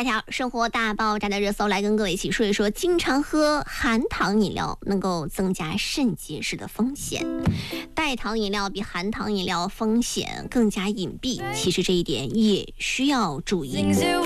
下条生活大爆炸的热搜，来跟各位一起说一说，经常喝含糖饮料能够增加肾结石的风险。代糖饮料比含糖饮料风险更加隐蔽，其实这一点也需要注意。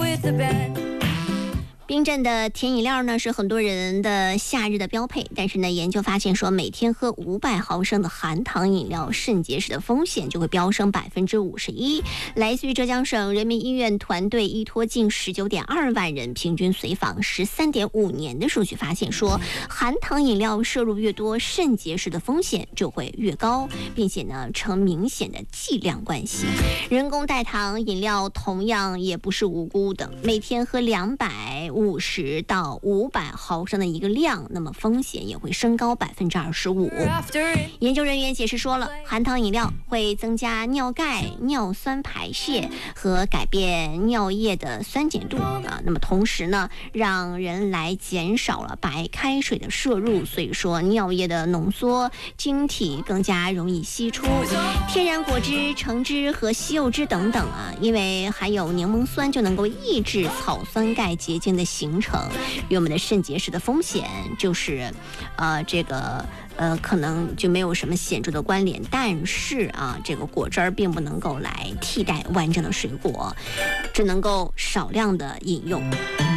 冰镇的甜饮料呢是很多人的夏日的标配，但是呢，研究发现说，每天喝500毫升的含糖饮料，肾结石的风险就会飙升51%。来自于浙江省人民医院团队依托近19.2万人，平均随访13.5年的数据发现说，含糖饮料摄入越多，肾结石的风险就会越高，并且呢呈明显的剂量关系。人工代糖饮料同样也不是无辜的，每天喝250到500毫升的一个量，那么风险也会升高25%。研究人员解释说了，含糖饮料会增加尿钙、尿酸排泄和改变尿液的酸碱度啊，那么同时呢，让人来减少了白开水的摄入，所以说尿液的浓缩，晶体更加容易析出。天然果汁、橙汁和西柚汁等等啊，因为含有柠檬酸，就能够抑制草酸钙结晶的形成，与我们的肾结石的风险就是可能就没有什么显著的关联。但是啊，这个果汁儿并不能够来替代完整的水果，只能够少量的饮用。